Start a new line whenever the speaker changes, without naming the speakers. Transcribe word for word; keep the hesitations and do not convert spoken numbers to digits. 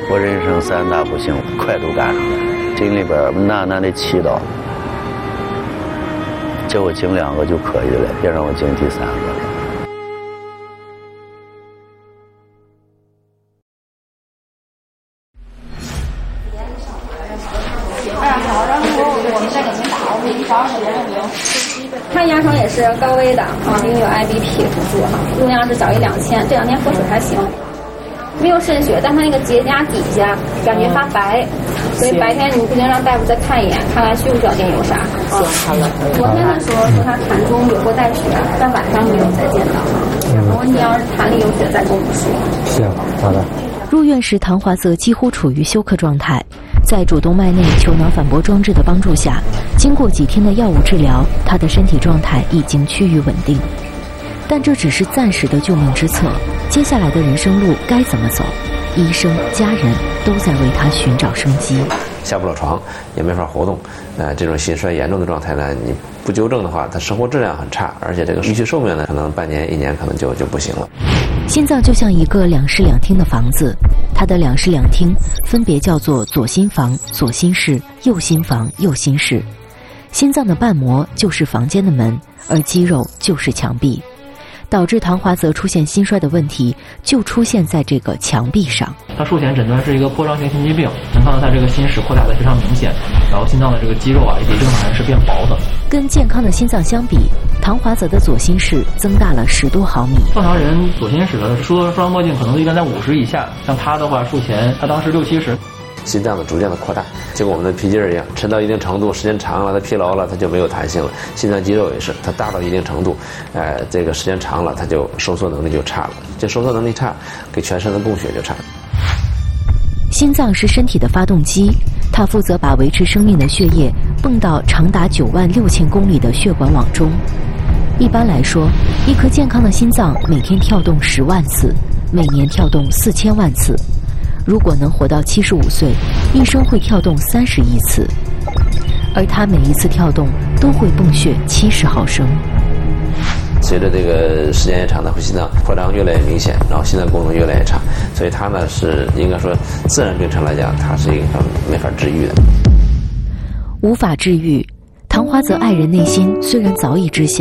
我人生三大不幸，快都赶上了。心里边难难的祈祷，这我经两个就可以了，别让我经第三个了。
看压床也是高危的啊，因为有 I B P 辅助哈，用量是小于两千，这两天喝水还行，没有渗血，但他那个结痂底下感觉发白，所以白天你不行让大夫再看一眼，看看虚无小垫有啥。
行，好了。
昨天的时候说他痰中有过带血，但晚上没有再见到。如果你要是痰里有血，再跟我们说。
行，好的。
入院时，唐华泽几乎处于休克状态。在主动脉内球囊反搏装置的帮助下，经过几天的药物治疗，他的身体状态已经趋于稳定。但这只是暂时的救命之策，接下来的人生路该怎么走？医生、家人都在为他寻找生机。
下不了床，也没法活动，呃，这种心衰严重的状态呢，你不纠正的话，他生活质量很差，而且这个预期寿命呢，可能半年、一年可能就就不行了。
心脏就像一个两室两厅的房子，它的两室两厅分别叫做左心房、左心室、右心房、右心室。心脏的瓣膜就是房间的门，而肌肉就是墙壁。导致唐华泽出现心衰的问题，就出现在这个墙壁上。
他术前诊断是一个破伤性心肌病，能看到他这个心室扩大的非常明显，然后心脏的这个肌肉啊也比正常人是变薄的。
跟健康的心脏相比，唐华泽的左心室增大了十多毫米。
正常人左心室的输缩双墨镜可能都一般在五十以下，像他的话术前他当时六七十。
心脏的逐渐的扩大，就跟我们的皮筋儿一样，沉到一定程度，时间长了，它疲劳了，它就没有弹性了。心脏肌肉也是，它大到一定程度，呃，这个时间长了，它就收缩能力就差了。这收缩能力差，给全身的供血就差。
心脏是身体的发动机，它负责把维持生命的血液泵到长达九万六千公里的血管网中。一般来说，一颗健康的心脏每天跳动十万次，每年跳动四千万次。如果能活到七十五岁，一生会跳动三十亿次，而他每一次跳动都会泵血七十毫升。
随着这个时间越长，它会心脏扩张越来越明显，然后心脏功能越来越差，所以它呢是应该说自然病程来讲，它是一个没法治愈的。
无法治愈，唐华泽爱人内心虽然早已知晓。